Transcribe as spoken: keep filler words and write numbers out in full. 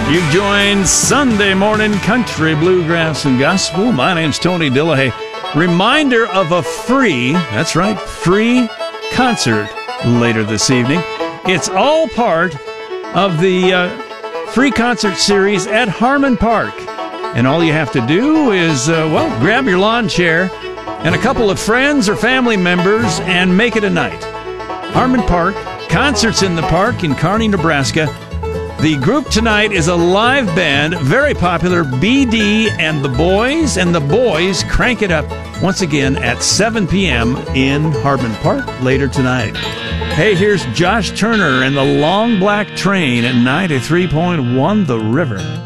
You've joined Sunday Morning Country, Bluegrass, and Gospel. My name's Tony Dillahay. Reminder of a free, that's right, free concert later this evening. It's all part of the uh, free concert series at Harmon Park. And all you have to do is, uh, well, grab your lawn chair and a couple of friends or family members and make it a night. Harmon Park, concerts in the park in Kearney, Nebraska. The group tonight is a live band, very popular, B D and the Boys, and the Boys crank it up once again at seven p.m. in Harmon Park later tonight. Hey, here's Josh Turner and the Long Black Train at ninety-three point one The River.